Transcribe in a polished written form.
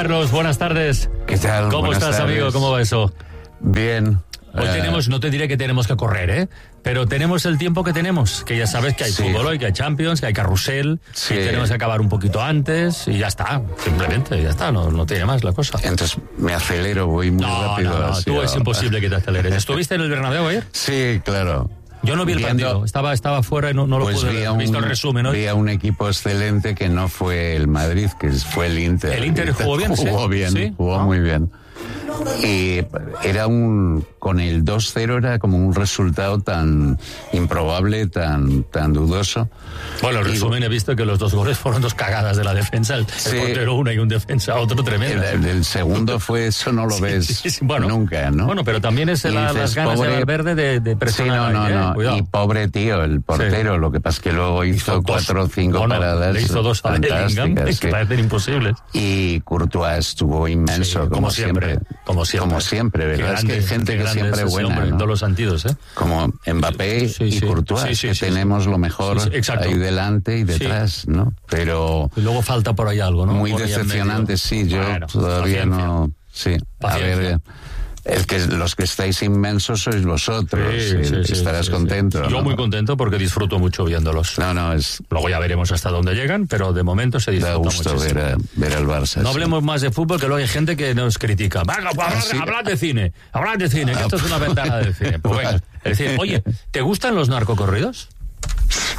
Carlos, buenas tardes. ¿Qué tal? ¿Cómo Buenas estás, tardes. amigo? ¿Cómo va eso? Bien. Hoy tenemos, no te diré que tenemos que correr, pero tenemos el tiempo que tenemos, que ya sabes que hay fútbol hoy, que hay Champions, que hay carrusel, y tenemos que acabar un poquito antes y ya está, simplemente, ya está, no tiene más la cosa. Entonces me acelero, voy muy rápido. No, tú es imposible que te aceleres. ¿Estuviste en el Bernabéu ayer? Sí, claro. Yo no vi el partido, estaba fuera y no lo pude ver. He visto el resumen hoy. Vi a un equipo excelente que no fue el Madrid, que fue el Inter. ¿El Inter jugó bien? Jugó bien, ¿sí? Jugó muy bien. Y era con el 2-0 era como un resultado tan improbable, tan dudoso. Bueno, el resumen he visto que los dos goles fueron dos cagadas de la defensa, el portero uno y un defensa otro, tremendo. El segundo fue, eso no lo ves nunca, ¿no? Bueno, pero también es las ganas de Valverde de presionar. No. Y pobre tío, el portero, lo que pasa es que luego hizo 4 o 5 paradas. Le hizo 2 a Bellingham, que parecen imposibles. Y Courtois estuvo inmenso, como siempre. Como siempre, ¿verdad? Es que hay gente que siempre es buena, en todos los sentidos, Como Mbappé y Courtois, que tenemos lo mejor ahí delante y detrás, ¿no? Pero... Y luego falta por ahí algo, ¿no? Muy decepcionante, yo todavía no... Sí, a ver... los que estáis inmensos sois vosotros. Estarás contento. Yo muy contento porque disfruto mucho viéndolos. Luego ya veremos hasta dónde llegan, pero de momento se disfruta mucho. Da gusto ver al Barça. No hablemos más de fútbol, que luego hay gente que nos critica. Venga, hablad de cine, que esto es una ventana del cine. Pues venga, oye, ¿te gustan los narcocorridos?